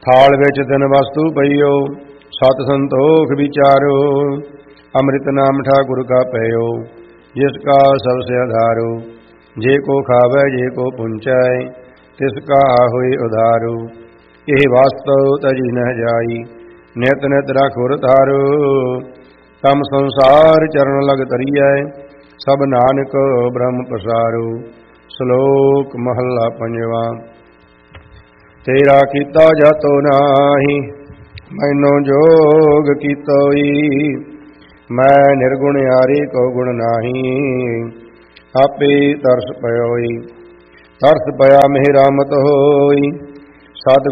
थाल विच तिन वस्तु पईओ, सत संतोख विचारो। अमृत नाम ठाकुर का पयो, जिसका सबसे आधारो। जे को खावै जे को पुंचै, तिसका होय उधारो। एह वास्तव तजी न जाई, नित नित राखुर तारो। तम संसार चरण लग तरियै, सब नानक ब्रह्म पसारो। श्लोक महला पंजवा। तेरा कीता जातो नाही, मैनो जोग कीतोई। मैं निर्गुण यारे को गुण नाही, आपे तरस पयोई। तरस पया मेरा मत होई, सत